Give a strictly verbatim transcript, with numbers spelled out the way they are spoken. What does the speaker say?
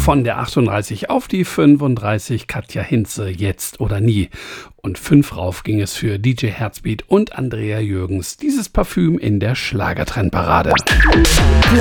Von der achtunddreißig auf die fünfunddreißig, Katja Hinze, Jetzt oder Nie. Und fünf rauf ging es für D J Herzbeat und Andrea Jürgens, dieses Parfüm in der Schlagertrendparade.